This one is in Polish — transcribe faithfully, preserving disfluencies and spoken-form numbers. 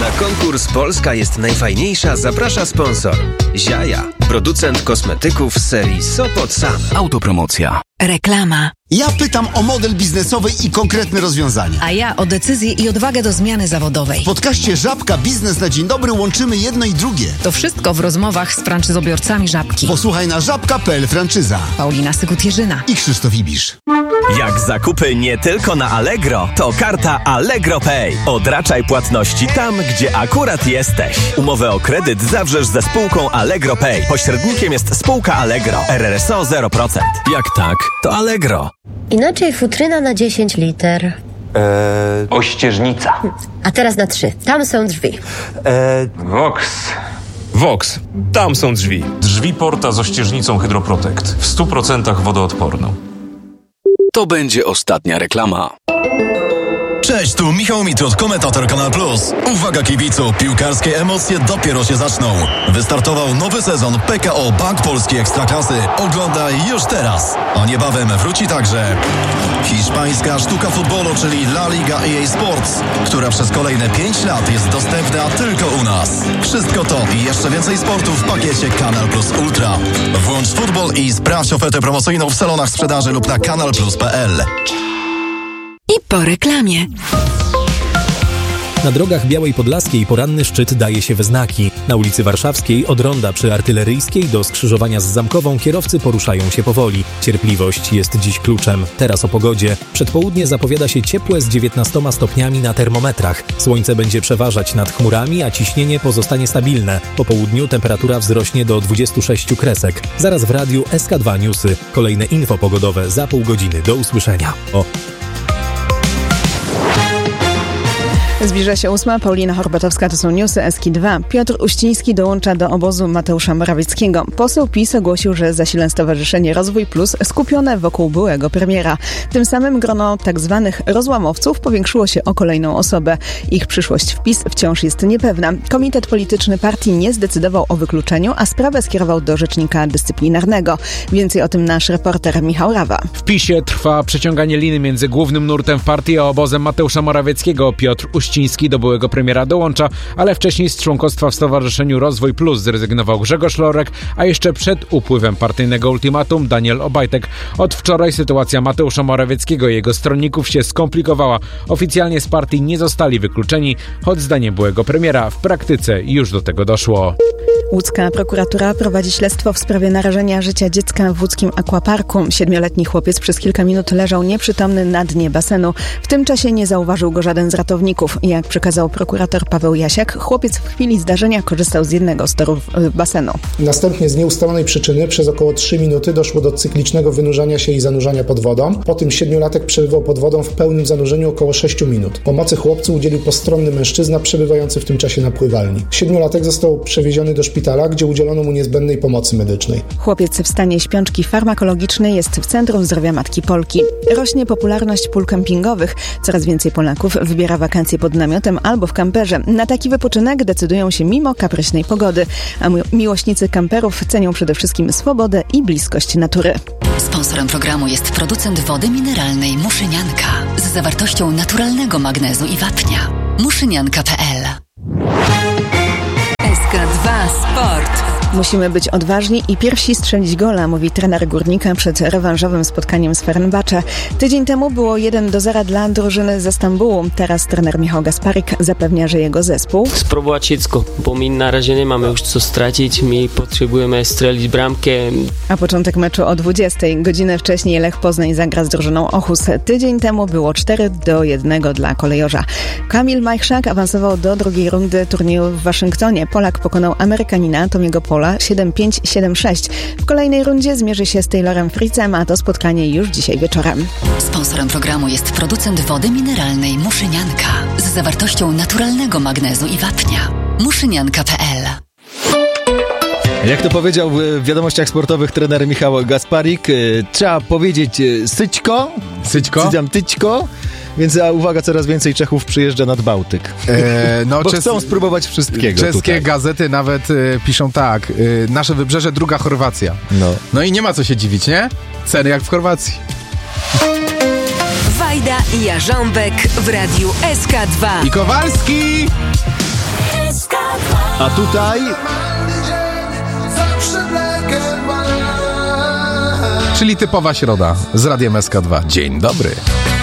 Na konkurs Polska jest najfajniejsza zaprasza sponsor Ziaja, producent kosmetyków z serii Sopot Sam. Autopromocja. Reklama. Ja pytam o model biznesowy i konkretne rozwiązania. A ja o decyzję i odwagę do zmiany zawodowej. W podcaście Żabka Biznes na Dzień Dobry łączymy jedno i drugie. To wszystko w rozmowach z franczyzobiorcami Żabki. Posłuchaj na żabka kropka pe el franczyza. Paulina Sykut-Jerzyna i Krzysztof Ibisz. Jak zakupy nie tylko na Allegro, to karta Allegro Pay. Odraczaj płatności tam, gdzie akurat jesteś. Umowę o kredyt zawrzesz ze spółką Allegro Pay. Pośrednikiem jest spółka Allegro. R R S O zero procent. Jak tak, to Allegro. Inaczej futryna na dziesięć liter. Eee, ościeżnica. A teraz na trzy. Tam są drzwi. Eee, Vox. Vox. Tam są drzwi. Drzwi Porta z ościeżnicą Hydroprotect. W stu procentach wodoodporną. To będzie ostatnia reklama. Cześć, tu Michał Mitrot, komentator Kanal Plus. Uwaga kibicu, piłkarskie emocje dopiero się zaczną. Wystartował nowy sezon P K O Bank Polski Ekstraklasy. Oglądaj już teraz. A niebawem wróci także hiszpańska sztuka futbolu, czyli La Liga E A Sports, która przez kolejne pięć lat jest dostępna tylko u nas. Wszystko to i jeszcze więcej sportu w pakiecie Kanal Plus Ultra. Włącz futbol i sprawdź ofertę promocyjną w salonach sprzedaży lub na kanal plus kropka pe el. I po reklamie. Na drogach Białej Podlaskiej poranny szczyt daje się we znaki. Na ulicy Warszawskiej od ronda przy Artyleryjskiej do skrzyżowania z Zamkową kierowcy poruszają się powoli. Cierpliwość jest dziś kluczem. Teraz o pogodzie. Przedpołudnie zapowiada się ciepłe z dziewiętnastoma stopniami na termometrach. Słońce będzie przeważać nad chmurami, a ciśnienie pozostanie stabilne. Po południu temperatura wzrośnie do dwudziestu sześciu kresek. Zaraz w radiu S K dwa Newsy. Kolejne info pogodowe za pół godziny. Do usłyszenia. O. Zbliża się ósma. Paulina Horbatowska, to są newsy S K dwa. Piotr Uściński dołącza do obozu Mateusza Morawieckiego. Poseł PiS ogłosił, że zasila Stowarzyszenie Rozwój Plus skupione wokół byłego premiera. Tym samym grono tak zwanych rozłamowców powiększyło się o kolejną osobę. Ich przyszłość w PiS wciąż jest niepewna. Komitet polityczny partii nie zdecydował o wykluczeniu, a sprawę skierował do rzecznika dyscyplinarnego. Więcej o tym nasz reporter Michał Rawa. W PiSie trwa przeciąganie liny między głównym nurtem w partii a obozem Mateusza Morawieckiego. Piotr Uściński do byłego premiera dołącza, ale wcześniej z członkostwa w Stowarzyszeniu Rozwój Plus zrezygnował Grzegorz Lorek, a jeszcze przed upływem partyjnego ultimatum Daniel Obajtek. Od wczoraj sytuacja Mateusza Morawieckiego i jego stronników się skomplikowała. Oficjalnie z partii nie zostali wykluczeni, choć zdaniem byłego premiera w praktyce już do tego doszło. Łódzka prokuratura prowadzi śledztwo w sprawie narażenia życia dziecka w łódzkim aquaparku. Siedmioletni chłopiec przez kilka minut leżał nieprzytomny na dnie basenu. W tym czasie nie zauważył go żaden z ratowników. Jak przekazał prokurator Paweł Jasiak, chłopiec w chwili zdarzenia korzystał z jednego z torów basenu. Następnie z nieustalonej przyczyny przez około trzy minuty doszło do cyklicznego wynurzania się i zanurzania pod wodą. Po tym siedmiolatek przebywał pod wodą w pełnym zanurzeniu około sześciu minut. Pomocy chłopcu udzielił postronny mężczyzna przebywający w tym czasie na pływalni. Siedmiolatek został przewieziony do szpitala, gdzie udzielono mu niezbędnej pomocy medycznej. Chłopiec w stanie śpiączki farmakologicznej jest w Centrum Zdrowia Matki Polki. Rośnie popularność pól kempingowych. Coraz więcej Polaków wybiera wakacje pod namiotem albo w kamperze. Na taki wypoczynek decydują się mimo kapryśnej pogody, a miłośnicy kamperów cenią przede wszystkim swobodę i bliskość natury. Sponsorem programu jest producent wody mineralnej Muszynianka z zawartością naturalnego magnezu i wapnia. muszynianka kropka pe el. S K dwa Sport. Musimy być odważni i pierwsi strzelić gola, mówi trener Górnika przed rewanżowym spotkaniem z Fenerbahce. Tydzień temu było jeden do zera dla drużyny ze Stambułu. Teraz trener Michał Gasparik zapewnia, że jego zespół spróbować wszystko, bo my na razie nie mamy już co stracić, my potrzebujemy strzelić bramkę. A początek meczu o dwudziestej. Godzinę wcześniej Lech Poznań zagra z drużyną Ochus. Tydzień temu było cztery do jednego dla kolejorza. Kamil Majchrzak awansował do drugiej rundy turnieju w Waszyngtonie. Polak pokonał Amerykanina Tomiego Pola siedem pięć siedem sześć. W kolejnej rundzie zmierzy się z Taylorem Fritzem, a to spotkanie już dzisiaj wieczorem. Sponsorem programu jest producent wody mineralnej Muszynianka z zawartością naturalnego magnezu i wapnia. muszynianka kropka pe el. Jak to powiedział w wiadomościach sportowych trener Michał Gasparik, trzeba powiedzieć syćko, syćko? Cydzam tyćko. Więc a uwaga, coraz więcej Czechów przyjeżdża nad Bałtyk. E, no, Bo czes... chcą spróbować wszystkiego. Czeskie tutaj. gazety nawet e, piszą tak, e, nasze wybrzeże, druga Chorwacja. No. no i nie ma co się dziwić, nie? Ceny jak w Chorwacji. Wajda i Jarząbek w radiu S K dwa. I Kowalski! A tutaj... Czyli typowa środa z Radiem S K dwa. Dzień dobry.